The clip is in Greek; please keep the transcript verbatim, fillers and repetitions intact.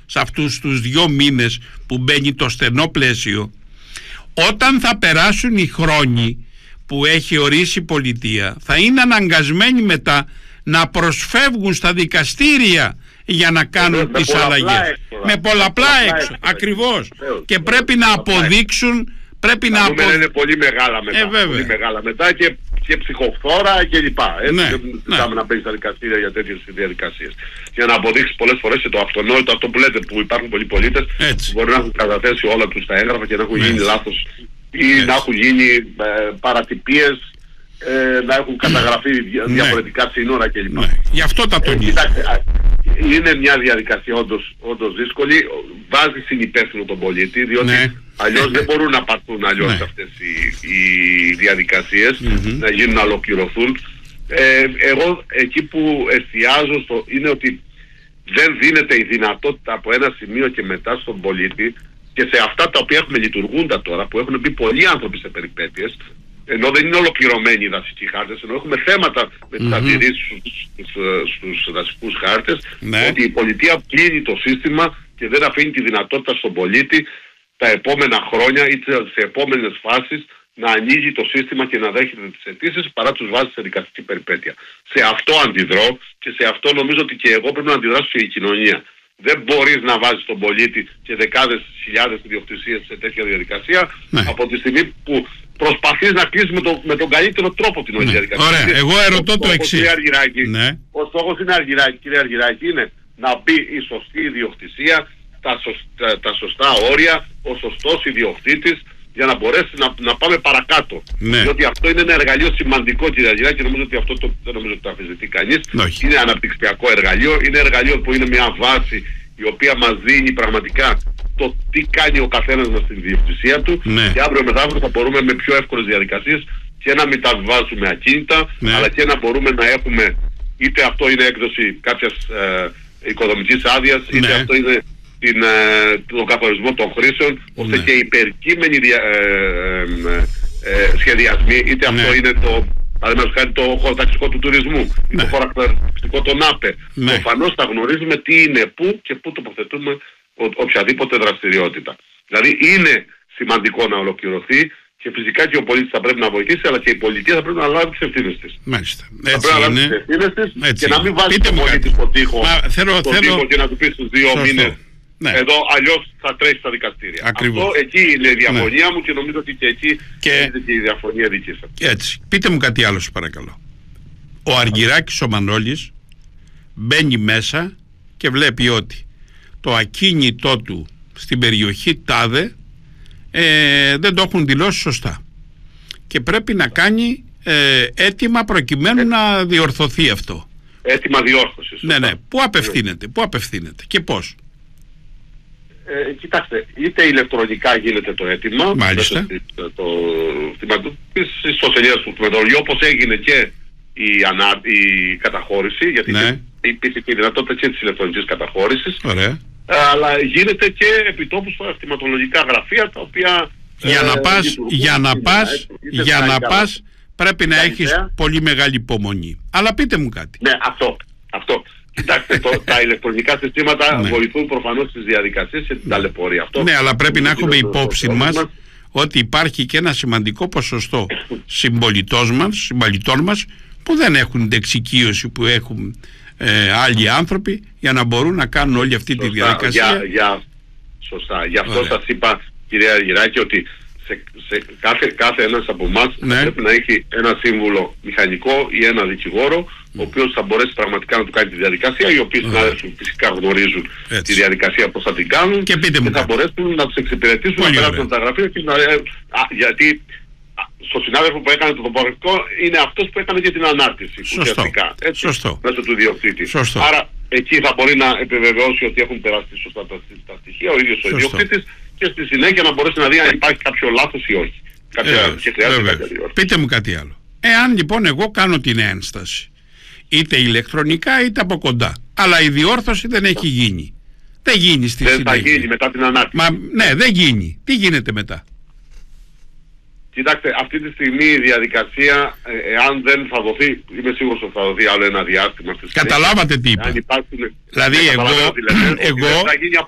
σε αυτούς τους δυο μήνες που μπαίνει το στενό πλαίσιο, όταν θα περάσουν οι χρόνοι που έχει ορίσει η πολιτεία, θα είναι αναγκασμένοι μετά να προσφεύγουν στα δικαστήρια για να κάνουν με, τις με αλλαγές. Έξω, με πολλαπλά έξω, έξω, ακριβώς. Έξω. Και πρέπει να αποδείξουν, πρέπει να αποδείξουν. Είναι πολύ μεγάλα μετά, ε, πολύ μεγάλα μετά και, και ψυχοφθόρα και λοιπά. Έτσι, ναι, δεν ζητάμε ναι. να παίξει στα δικαστήρια για τέτοιες διαδικασίες. Για να αποδείξει πολλές φορές και το αυτονόητο, αυτό που λέτε, που υπάρχουν πολλοί πολίτες που μπορεί να έχουν καταθέσει όλα τους τα έγγραφα και να έχουν γίνει λάθος ή έτσι. να έχουν γίνει ε, παρατυπίες, ε, να έχουν καταγραφεί διαφορετικά ναι. σύνορα κλπ. Ναι. Γι' αυτό τα τονίζω. Ε, κοιτάξτε, είναι μια διαδικασία όντως, όντως δύσκολη, βάζει συνυπεύθυνο τον πολίτη, διότι ναι. αλλιώς δεν μπορούν να πάρθουν αλλιώς ναι. αυτές οι, οι διαδικασίες, mm-hmm. να γίνουν να ολοκληρωθούν. Ε, εγώ εκεί που εστιάζω στο, είναι ότι δεν δίνεται η δυνατότητα από ένα σημείο και μετά στον πολίτη και σε αυτά τα οποία έχουμε λειτουργούντα τώρα, που έχουν μπει πολλοί άνθρωποι σε περιπέτειες, ενώ δεν είναι ολοκληρωμένοι οι δασικοί χάρτες, ενώ έχουμε θέματα με τις mm-hmm. αντιρρήσεις στους, στους, στους δασικούς χάρτες, ναι. ότι η πολιτεία κλείνει το σύστημα και δεν αφήνει τη δυνατότητα στον πολίτη τα επόμενα χρόνια ή σε επόμενες φάσεις να ανοίγει το σύστημα και να δέχεται τις αιτήσεις παρά τους βάζει σε δικαστική περιπέτεια. Σε αυτό αντιδρώ και σε αυτό νομίζω ότι και εγώ πρέπει να αντιδράσω και η κοινωνία. Δεν μπορείς να βάζεις τον πολίτη και δεκάδες χιλιάδες ιδιοκτησίες σε τέτοια διαδικασία ναι. από τη στιγμή που προσπαθείς να κλείσεις με, το, με τον καλύτερο τρόπο την όλη ναι. διαδικασία. Ωραία, εγώ ερωτώ το εξής. Ναι. Ο στόχος είναι, Αργυράκη, κύριε Αργυράκη, είναι να μπει η σωστή ιδιοκτησία, τα σωστά, τα σωστά όρια, ο σωστός ιδιοκτήτης, για να μπορέσει να, να πάμε παρακάτω. Ναι. Διότι αυτό είναι ένα εργαλείο σημαντικό, κύριε Αργυράκη, και νομίζω ότι αυτό το, δεν νομίζω ότι το αμφισβητεί κανείς. Όχι. Είναι αναπτυξιακό εργαλείο, είναι εργαλείο που είναι μια βάση η οποία μας δίνει πραγματικά το τι κάνει ο καθένας μας στην ιδιοκτησία του ναι. και αύριο μεθαύριο θα μπορούμε με πιο εύκολες διαδικασίες και να μεταβιβάζουμε ακίνητα, ναι. αλλά και να μπορούμε να έχουμε, είτε αυτό είναι έκδοση κάποιας ε, οικοδομικής άδειας, είτε ναι. αυτό είναι την, ε, τον καθορισμό των χρήσεων, ώστε ναι. και οι υπερκείμενοι δια, ε, ε, ε, σχεδιασμοί, είτε ναι. αυτό είναι το, παραδείγματος χάρη το χωροταξικό του τουρισμού, ναι. το χωροταξικό των ΑΠΕ. Ναι. Προφανώς θα γνωρίζουμε τι είναι πού και πού τοποθετούμε ο, οποιαδήποτε δραστηριότητα. Δηλαδή είναι σημαντικό να ολοκληρωθεί και φυσικά και ο πολίτης θα πρέπει να βοηθήσει, αλλά και η πολιτεία θα πρέπει να λάβει τις ευθύνες της. Μάλιστα. Θα πρέπει να λάβει τις ευθύνες της και να μην βάζει τον πολίτη στον τοίχο, θέλω, στον θέλω... τοίχο και να του πει στους δύο Σωστό. μήνες ναι. εδώ αλλιώς θα τρέχει στα δικαστήρια. Ακριβώς. Αυτό εκεί είναι η διαφωνία ναι. μου και νομίζω ότι και εκεί και... είναι και η διαφωνία δική σας. Έτσι. Πείτε μου κάτι άλλο, σας παρακαλώ. Ο Αργυράκης ο Μανώλης μπαίνει μέσα και βλέπει ότι το ακίνητό του στην περιοχή τάδε ε, δεν το έχουν δηλώσει σωστά και πρέπει να κάνει ε, αίτημα προκειμένου ε, να διορθωθεί αυτό. Αίτημα διόρθωσης. Ναι, ναι. Πού απευθύνεται, πού απευθύνεται και πώς? Ε, κοιτάξτε, είτε ηλεκτρονικά γίνεται το αίτημα, μάλιστα, στις ιστοσελίδες του κτηματολογίου, όπως έγινε και η, ανά, η καταχώρηση, γιατί ναι. υπήρχε και η δυνατότητα και της ηλεκτρονικής καταχώρησης. Ωραία. Αλλά γίνεται και επιτόπου στα κτηματολογικά γραφεία, τα οποία για να πας, για να πας, για να πας πρέπει να έχεις πολύ μεγάλη υπομονή. Αλλά πείτε μου κάτι. Ναι, αυτό, αυτό. Κοιτάξτε, το, τα ηλεκτρονικά συστήματα ναι. βοηθούν προφανώς στις διαδικασίες και την ταλαιπωρία. Αυτό ναι, αλλά πρέπει να έχουμε υπόψη το, το, μας το, ότι υπάρχει και ένα σημαντικό ποσοστό συμπολιτών μας, συμπολιτών μας που δεν έχουν την εξοικείωση που έχουν ε, άλλοι άνθρωποι για να μπορούν να κάνουν όλη αυτή σωστά, τη διαδικασία. Για, για, σωστά. Γι' αυτό Ωραία. σας είπα, κυρία Αργυράκη, ότι σε, σε κάθε, κάθε ένας από εμάς ναι. πρέπει να έχει ένα σύμβουλο μηχανικό ή ένα δικηγόρο, mm. ο οποίος θα μπορέσει πραγματικά να του κάνει τη διαδικασία, οι οποίοι συνάδελφοι φυσικά γνωρίζουν Έτσι. τη διαδικασία πώς θα την κάνουν και, και θα μπορέσουν να τους εξυπηρετήσουν, Πολύ να περάσουν τα γραφεία και να, α, γιατί α, στο συνάδελφο που έκανε το τοπογραφικό είναι αυτός που έκανε και την ανάρτηση ουσιαστικά, έτσι, Σωστό. μέσω του ιδιοκτήτη. Σωστό. Άρα εκεί θα μπορεί να επιβεβαιώσει ότι έχουν περάσει σωστά τα, τα στοιχεία, ο ίδιος ο ιδιοκτήτης, και στη συνέχεια να μπορέσει να δει αν υπάρχει κάποιο λάθος ή όχι. Κάποια, ε, και χρειάζεται κάποια διόρθωση. Πείτε μου κάτι άλλο. Εάν λοιπόν εγώ κάνω την ένσταση, είτε ηλεκτρονικά είτε από κοντά, αλλά η διόρθωση δεν έχει γίνει. Δεν γίνει στη δεν συνέχεια. Δεν θα γίνει μετά την ανάρτηση. Μα, ναι, δεν γίνει. Τι γίνεται μετά? Κοιτάξτε, αυτή τη στιγμή η διαδικασία, ε, εάν δεν θα δοθεί, είμαι σίγουρος ότι θα δοθεί άλλο ένα διάστημα. Καταλάβατε τι είπα? Υπάρχουν, δηλαδή εγώ, εγώ